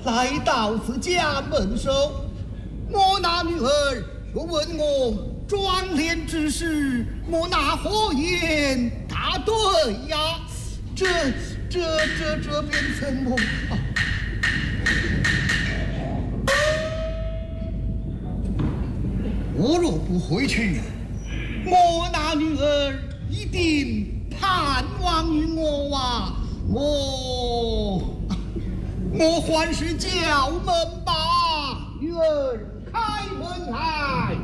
来到此家门首，我那女儿又问我转脸之事，我那何言答对呀？这便怎么？我若不回去，我那女儿一定盼望于我啊！我还是叫门吧，女儿开门来。